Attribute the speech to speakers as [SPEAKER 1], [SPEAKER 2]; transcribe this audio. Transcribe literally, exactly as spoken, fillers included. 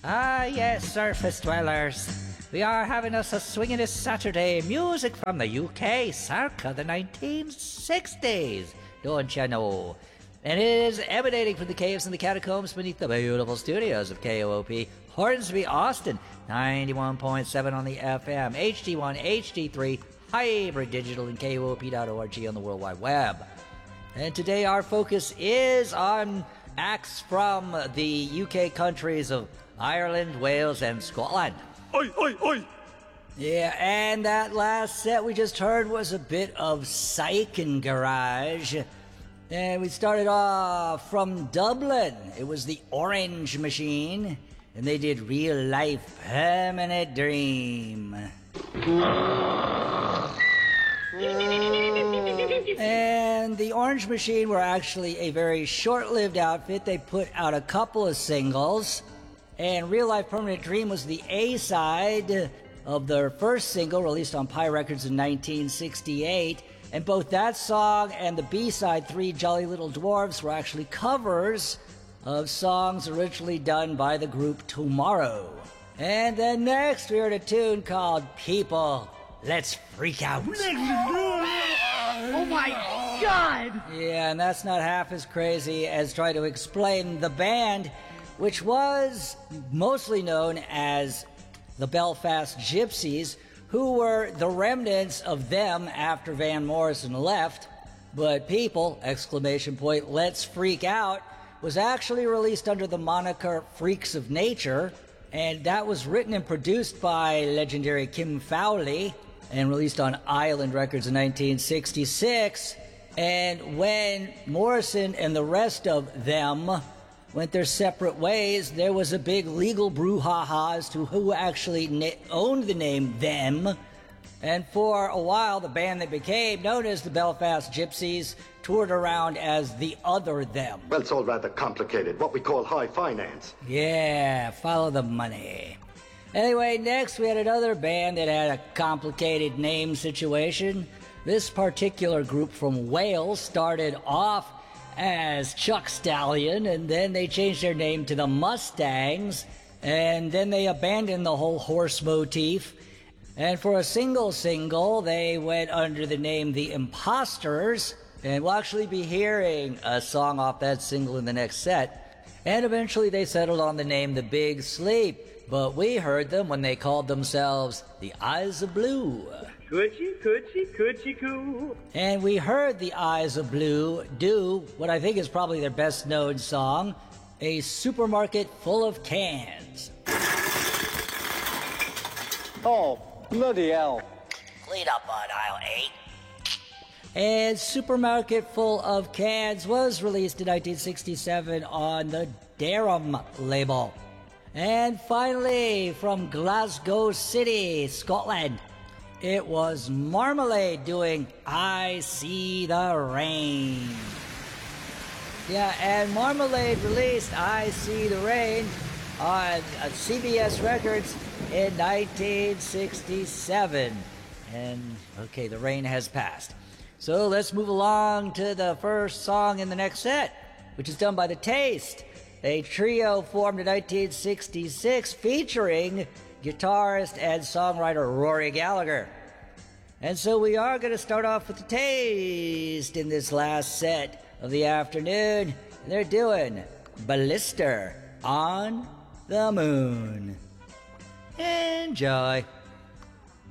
[SPEAKER 1] Ah, yes, surface dwellers. We are having us a swinging this Saturday. Music from the U K, circa the nineteen sixties. Don't you know? And it is emanating from the caves and the catacombs beneath the beautiful studios of K O O P, Hornsby, Austin, ninety-one point seven on the F M, H D one, H D three, hybrid digital, and K O O P dot org on the World Wide Web. And today our focus is on acts from the U K countries of Ireland, Wales, and Scotland.
[SPEAKER 2] Oi, oi, oi!
[SPEAKER 1] Yeah, and that last set we just heard was a bit of Psych and Garage. And we started off from Dublin. It was the Orange Machine, and they did Real Life Permanent Dream. And the Orange Machine were actually a very short-lived outfit. They put out a couple of singles, and Real Life Permanent Dream was the A-side of their first single released on Pye Records in nineteen sixty-eight. And both that song and the B-side, Three Jolly Little Dwarfs, were actually covers of songs originally done by the group Tomorrow. And then next we heard a tune called People, Let's Freak Out.
[SPEAKER 3] Oh my God!
[SPEAKER 1] Yeah, and that's not half as crazy as trying to explain the band, which was mostly known as the Belfast Gypsies, who were the remnants of them after Van Morrison left. But People, exclamation point, Let's Freak Out, was actually released under the moniker Freaks of Nature, and that was written and produced by legendary Kim Fowley, and released on Island Records in nineteen sixty-six. And when Morrison and the rest of them went their separate ways, there was a big legal brouhaha as to who actually na- owned the name Them. And for a while, the band that became known as the Belfast Gypsies toured around as the Other Them.
[SPEAKER 4] Well, it's all rather complicated, what we call high finance.
[SPEAKER 1] Yeah, follow the money. Anyway, next we had another band that had a complicated name situation. This particular group from Wales started off as Chuck Stallion, and then they changed their name to the Mustangs, and then they abandoned the whole horse motif. And for a single single, they went under the name The Imposters, and we'll actually be hearing a song off that single in the next set. And eventually they settled on the name The Big Sleep, but we heard them when they called themselves The Eyes of Blue.
[SPEAKER 3] Coochie, coochie, coochie coo.
[SPEAKER 1] And we heard The Eyes of Blue do what I think is probably their best known song, A Supermarket Full of Cans.
[SPEAKER 5] Oh, bloody hell.
[SPEAKER 1] Clean up on aisle eight. And Supermarket Full of Cans was released in nineteen sixty-seven on the Darum label. And finally, from Glasgow City, Scotland, it was Marmalade doing I See the Rain. Yeah, and Marmalade released I See the Rain on uh, C B S Records in nineteen sixty-seven. And, okay, the rain has passed. So let's move along to the first song in the next set, which is done by The Taste, a trio formed in nineteen sixty-six featuring guitarist and songwriter Rory Gallagher. And so we are going to start off with The Taste in this last set of the afternoon. And they're doing Ballister on the Moon. Enjoy.